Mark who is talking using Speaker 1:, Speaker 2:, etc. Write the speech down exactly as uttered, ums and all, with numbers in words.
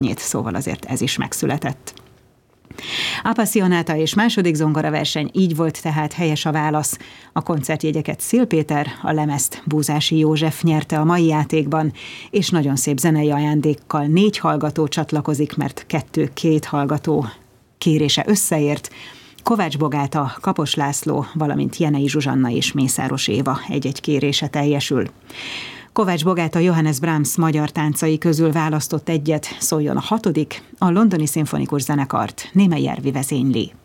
Speaker 1: szóval azért ez is megszületett. Appassionata és második zongoraverseny, így volt tehát helyes a válasz. A koncertjegyeket Szél Péter, a lemezt Búzási József nyerte a mai játékban, és nagyon szép zenei ajándékkal négy hallgató csatlakozik, mert kettő-két hallgató kérése összeért. Kovács Bogáta, Kapos László, valamint Jenei Zsuzsanna és Mészáros Éva egy-egy kérése teljesül. Kovács Bogáta Johannes Brahms magyar táncai közül választott egyet, szóljon a hatodik, a Londoni Szimfonikus Zenekart Némely Ervi vezényli.